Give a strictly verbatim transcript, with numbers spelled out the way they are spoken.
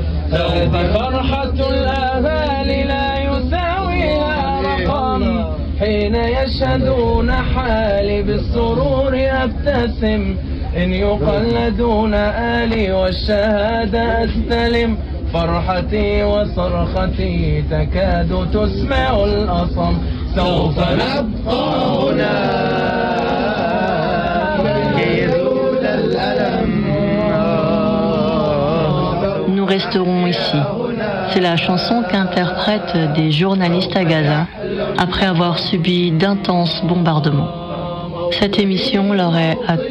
هذه فرحة الأهالي لا يساويها رقم حين يشهدون حالي بالسرور أبتسم إن يقلدون آلي والشهادة أستلم فرحتي وصرختي تكاد تسمع الأصم سوف نبقى هنا يزول الألم. Nous resterons ici. C'est la chanson qu'interprètent des journalistes à Gaza après avoir subi d'intenses bombardements. Cette émission leur est à